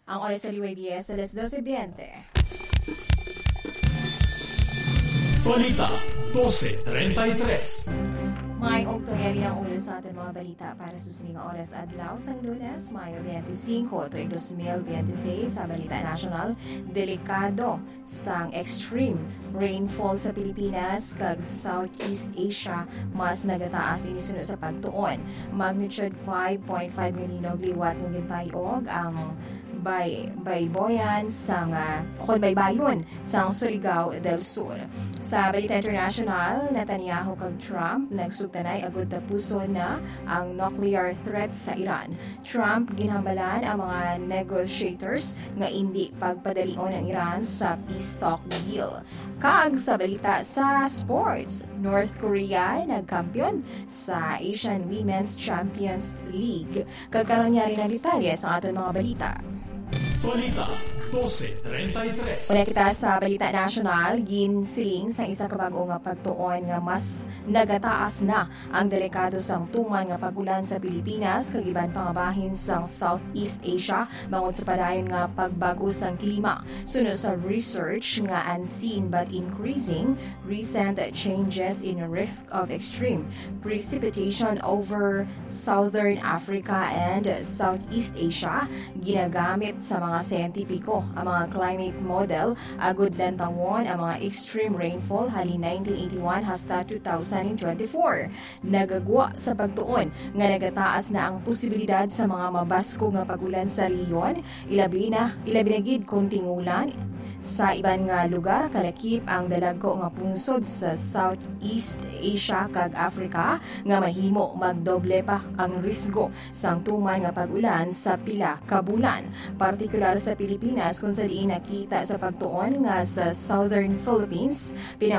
Ang oras sa UABS, alas 12:20. Balita 12:33. May ogtoyari ng ulo sa ating mga balita para sa sining oras adlaw sang Lunes, Mayo 25, tuig 2026 sa Balita National. Delikado sang extreme rainfall sa Pilipinas kag Southeast Asia mas nagataas ini sunod sa pagtuon. Magnitude 5.5 milinog liwat ng gintayog ang baybayon sang baybayon sang Surigao del Sur. Sa Balita International, Netanyahu kag Trump nagsugtanay agud tapuson na ang nuclear threats sa Iran. Trump ginhambalan ang mga negotiators nga hindi pagpadalion ang Iran sa peace talk deal. Kag sa balita sa sports, North Korea nagkampiyon sa Asian Women's Champions League. Kagkaroon niya rin ang detalye sa ating mga balita. Balita 12:33. Una kita sa Balita National, ginsiling sa isa ka bag-o nga pagtuon nga mas nagataas na ang delikado sang tuman nga pagulan sa Pilipinas kag iban pangabahin sang Southeast Asia bangod sa padayon nga pagbago sang klima. Sunod sa research nga unseen but increasing recent changes in risk of extreme precipitation over Southern Africa and Southeast Asia, ginagamit sa mga siyentipiko ang mga climate model agud lantawon ang mga extreme rainfall halin 1981 hasta 2024. Nagagwa sa pagtuon nga nagataas na ang posibilidad sa mga mabasko nga pagulan sa rehiyon, ilabi na gid konting ulan sa iban nga lugar kalakip ang dalagko nga pungsod sa Southeast Asia kag Africa nga mahimo magdoble pa ang risgo sang tuman nga pag-ulan sa pila ka bulan. Partikular sa Pilipinas kung sa diin nakita sa pagtuon nga sa Southern Philippines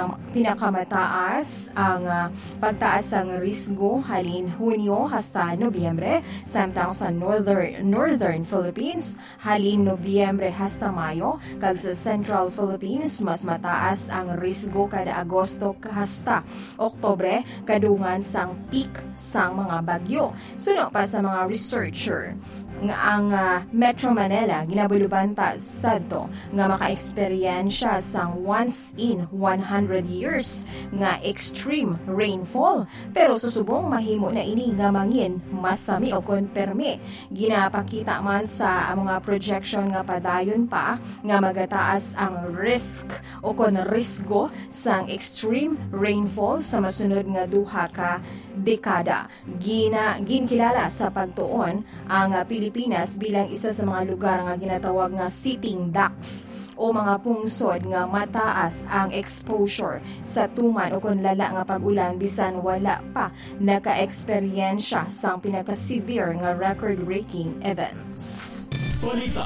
pinakamataas ang pagtaas sang risgo halin Hunyo hasta Nobyembre, samtang sa Northern Philippines halin Nobyembre hasta Mayo, kag sa Central Philippines mas mataas ang risgo kada Agosto hasta Oktubre kadungan sang peak sang mga bagyo. Suno pa sa mga researcher nga ang Metro Manila ginabulubanta sadto nga maka-eksperyensya sang once in 100 years nga extreme rainfall, pero susubong mahimo na ini nga mangin masami o konpermi. Ginapakita man sa mga projection nga padayon pa nga magataas ang risk o kon risgo sang extreme rainfall sa masunod nga duha ka dekada. Ginkilala sa pagtuon ang Pilipinas bilang isa sa mga lugar nga ginatawag nga sitting ducks o mga pungsod nga mataas ang exposure sa tuman o kung lala nga pag-ulan bisan wala pa naka-eksperyensya sang pinaka-severe nga record-breaking events. Balita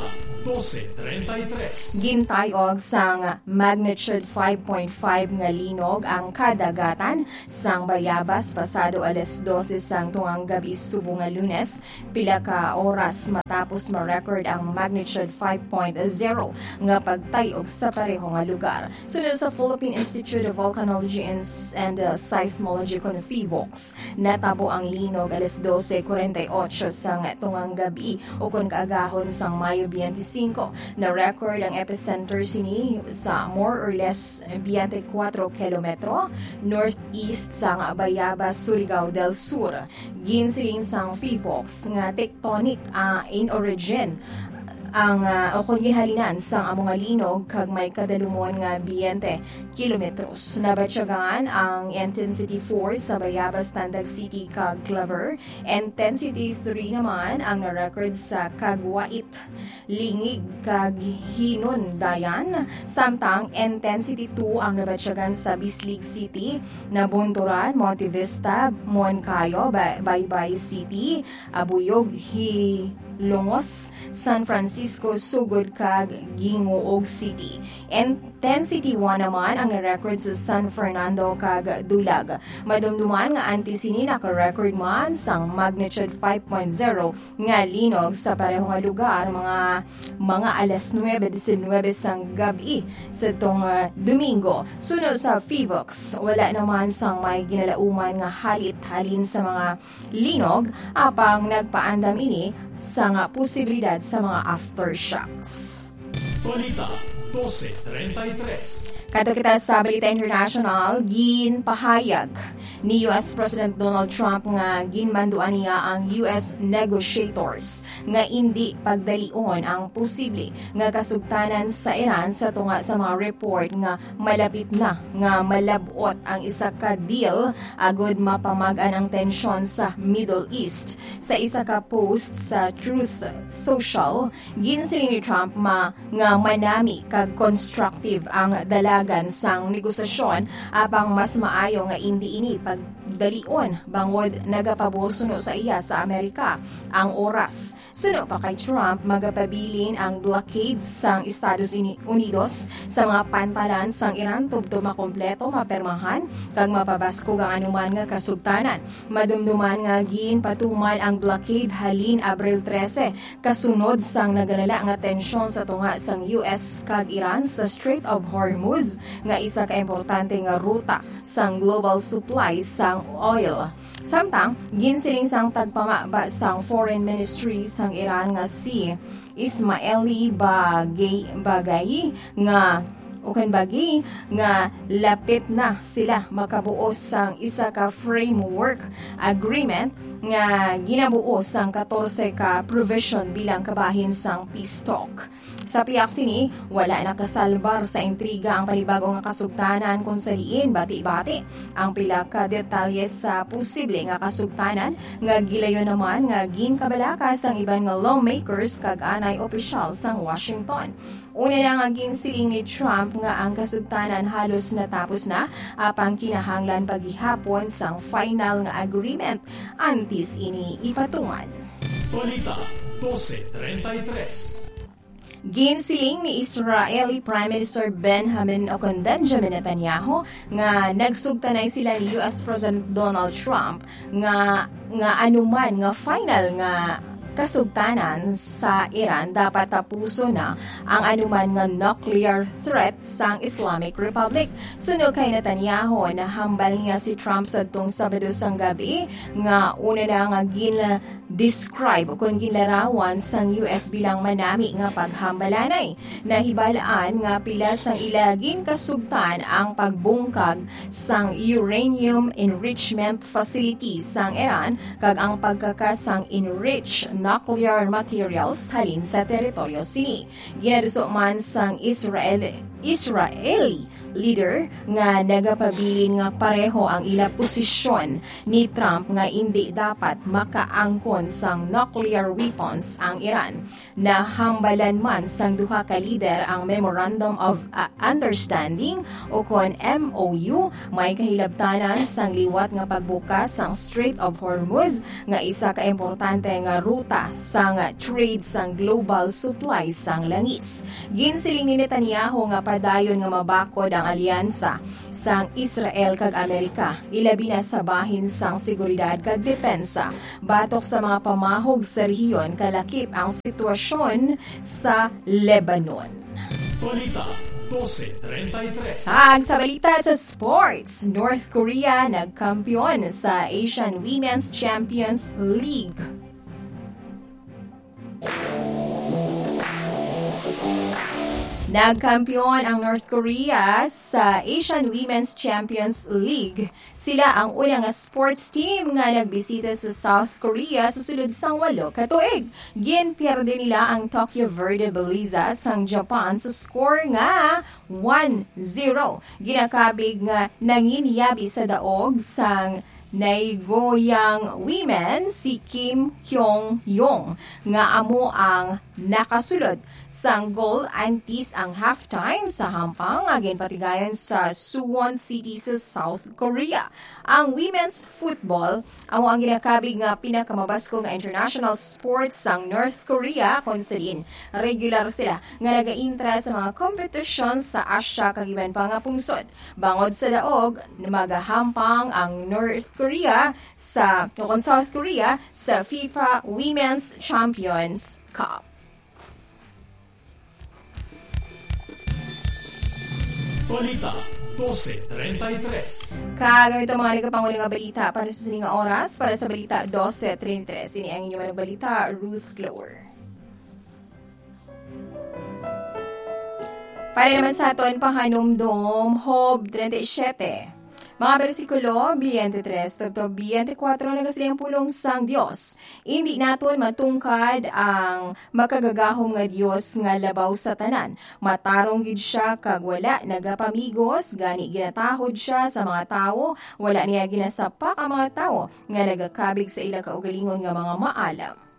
12:33. Gintayog sang magnitude 5.5 nga linog ang kadagatan sang Bayabas pasado alas 12 sang tungang gabi subong nga Lunes, pila ka oras matapos ma-record ang magnitude 5.0 nga pagtayog sa pareho nga lugar. Sunod sa Philippine Institute of Volcanology and Seismology kon PHIVOLCS, natabo ang linog alas 12:48 sang tungang gabi o kon kaagahon sang Mayo 25. Na-record ang epicenter sini sa more or less 24 kilometro northeast sang Bayabas, Surigao del Sur. Ginsiling sang PHIVOLCS nga tectonic in origin ang halinan sang among linog kag may kadalumon nga 20 kilometros. Nabatyagan ang intensity 4 sa Bayabas, Tandag City kag Clover. Intensity 3 naman ang na-record sa Caguait, Lingig kag Hinundayan. Samtang intensity 2 ang nabatyagan sa Bislig City, Nabunturan, Monte Vista, Moncayo, Baybay City, Abuyog, Longos, San Francisco, Sugod kag Gingoog City. Intensity 1 naman ang na-record sa San Fernando kag Dulag. Madumduman nga anti-sini naka-record man sang magnitude 5.0 nga linog sa pareho nga lugar mga alas 9:19 sang gabi sa tong Domingo. Sunod sa PHIVOLCS, wala naman sang may ginalauman nga halit halin sa mga linog apang nagpaandam ini sa nga posibilidad sa mga aftershocks. Balita 12:33. Kato kita sa Balita International, ginpahayag ni US President Donald Trump nga ginmanduan niya ang US negotiators nga hindi pagdalion ang posible nga kasugtanan sa Iran sa tunga sa mga report nga malapit na nga malabot ang isa ka deal agod mapamagan ang tensyon sa Middle East. Sa isa ka post sa Truth Social, ginsiling ni Trump nga manami kag constructive ang dalagan sang negosasyon apang mas maayo nga hindi ini pagdalion bangod nagapabor suno sa iya sa Amerika ang oras. Suno pa kay Trump magapabilin ang blockade sang Estados Unidos sa mga pantalan sang Iran tubto makompleto mapermahan kag mapabaskog ang anuman nga kasugtanan. Madumduman nga ginpatuman ang blockade halin Abril 13 kasunod sang naganala nga tensyon sa tunga sang US kag Iran sa Strait of Hormuz nga isa ka importante nga ruta sang global supply sang oil. Samtang ginsiling sang tagpamaba sang Foreign Ministry sang Iran nga si Ismaili Bagayi nga lapit na sila makabuo sang isa ka framework agreement nga ginabuo sang 14 ka provision bilang kabahin sang peace talk. Sa piyak sini, wala nakasalbar sa intriga ang panibagong nga kasugtanan kung saliin bati-bati ang pila ka detalye sa posible nga kasugtanan nga gilayon naman nga ginkabalakas ang iban nga lawmakers kag anay opisyal sang Washington. Una na nga ginsiling ni Trump nga ang kasugtanan halos natapos na apang kinahanglan paghihapon sang final nga agreement antes ini ipatungan. Balita 12:33. Ginsiling ni Israeli Prime Minister Benjamin Netanyahu nga nagsugtanay sila ni US President Donald Trump nga anuman nga final nga kasugtanan sa Iran dapat tapuso na ang anuman nga nuclear threat sang Islamic Republic. Suno kay Netanyahu na hambal niya si Trump sa tong Sabado sang gabi nga una na nga describe kung ginlarawan sang US bilang manami nga paghambalanay. Nahibalaan nga pila sang ilagin kasugtan ang pagbungkag sang uranium enrichment facility sang Iran kag ang pagkakasang enriched nuclear materials halin sa teritoryo sini. Ginaduso man sang Israeli leader nga nagapabilin nga pareho ang ila posisyon ni Trump nga hindi dapat makaangkon sang nuclear weapons ang Iran. Nahambalan man sang duha ka leader ang Memorandum of Understanding o kon MOU may kahilabtanan sang liwat nga pagbukas sang Strait of Hormuz nga isa ka importante nga ruta sang trade sang global supply sang langis. Ginsiling ni Netanyahu nga padayon nga mabakod ang alyansa sang Israel kag Amerika, ilabi na sa bahin sang seguridad kag depensa. Batok sa mga pamahog sa rehiyon kalakip ang sitwasyon sa Lebanon. Balita 12:33. Sa balita sa sports, North Korea nagkampiyon sa Asian Women's Champions League. Nagkampiyon ang North Korea sa Asian Women's Champions League. Sila ang unang sports team nga nagbisita sa South Korea sa sulod sang 8 ka tuig. Ginpierde nila ang Tokyo Verde Belleza sang Japan sa score nga 1-0. Ginakabig nga nanginyabi sa daog sang Naigoyang women si Kim Hyung-yong nga amo ang nakasulod sang goal antes ang halftime sa hampang agin patigayon sa Suwon City sa South Korea. Ang women's football amo ang ginakabig nga pinakamabasko nga international sports sang North Korea kung salin regular sila nga nagaintra sa mga kompetisyon sa Asia kag iban pa nga pungsod. Bangod sa daog magahampang ang North Korea sa South Korea sa FIFA Women's Champions Cup. Balita 12:33. Kagamit ang mga nagkapanguling nga balita para sa sining nga oras, para sa balita 12:33. Ini ang inyong balita, Ruth Glower. Para naman sa aton panghanumdom, Job 37. Mga bersikulo, 23 to 24, nagasilang pulong sang Dios. Hindi naton matungkad ang makagagahom nga Dios nga labaw sa tanan. Matarong gid siya kag wala nagapamigos, gani ginatahod siya sa mga tawo, wala niya ginasapak ang mga tawo nga nagakabig sa ila kaugalingon nga mga maalam.